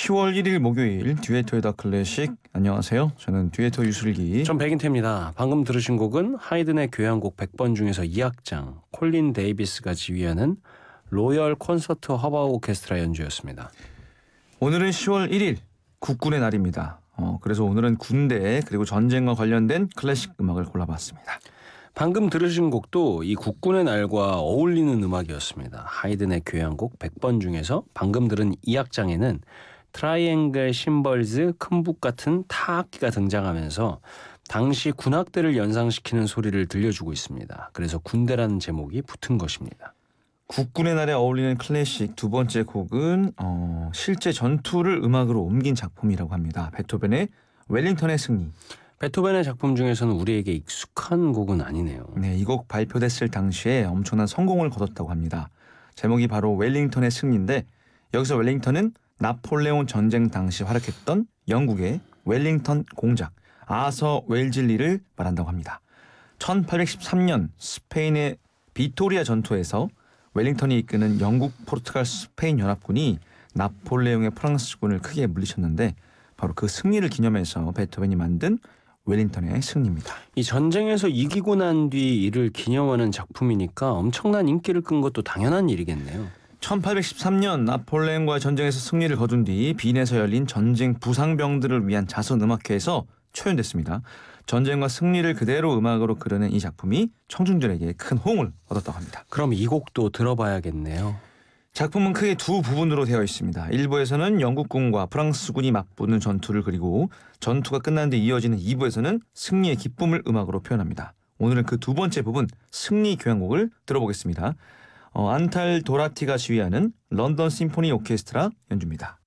10월 1일 목요일 듀에토의 더 클래식. 안녕하세요. 저는 듀에토 유슬기. 전 백인태입니다. 방금 들으신 곡은 하이든의 교향곡 100번 중에서 2악장 콜린 데이비스가 지휘하는 로열 콘서트 허버 오케스트라 연주였습니다. 오늘은 10월 1일 국군의 날입니다. 그래서 오늘은 군대 그리고 전쟁과 관련된 클래식 음악을 골라봤습니다. 방금 들으신 곡도 이 국군의 날과 어울리는 음악이었습니다. 하이든의 교향곡 100번 중에서 방금 들은 2악장에는 트라이앵글 심벌즈 큰 북 같은 타악기가 등장하면서 당시 군악대를 연상시키는 소리를 들려주고 있습니다. 그래서 군대라는 제목이 붙은 것입니다. 국군의 날에 어울리는 클래식 두 번째 곡은 실제 전투를 음악으로 옮긴 작품이라고 합니다. 베토벤의 웰링턴의 승리. 베토벤의 작품 중에서는 우리에게 익숙한 곡은 아니네요. 네, 이 곡 발표됐을 당시에 엄청난 성공을 거뒀다고 합니다. 제목이 바로 웰링턴의 승리인데 여기서 웰링턴은 나폴레옹 전쟁 당시 활약했던 영국의 웰링턴 공작 아서 웰즐리를 말한다고 합니다. 1813년 스페인의 비토리아 전투에서 웰링턴이 이끄는 영국, 포르투갈, 스페인 연합군이 나폴레옹의 프랑스군을 크게 물리쳤는데 바로 그 승리를 기념해서 베토벤이 만든 웰링턴의 승리입니다. 이 전쟁에서 이기고 난 뒤 이를 기념하는 작품이니까 엄청난 인기를 끈 것도 당연한 일이겠네요. 1813년 나폴레옹과 전쟁에서 승리를 거둔 뒤 빈에서 열린 전쟁 부상병들을 위한 자선 음악회에서 초연됐습니다. 전쟁과 승리를 그대로 음악으로 그려낸 이 작품이 청중들에게 큰 호응을 얻었다고 합니다. 그럼 이 곡도 들어봐야겠네요. 작품은 크게 두 부분으로 되어 있습니다. 1부에서는 영국군과 프랑스군이 맞붙는 전투를 그리고 전투가 끝난 뒤 이어지는 2부에서는 승리의 기쁨을 음악으로 표현합니다. 오늘은 그 두 번째 부분 승리 교향곡을 들어보겠습니다. 안탈 도라티가 지휘하는 런던 심포니 오케스트라 연주입니다.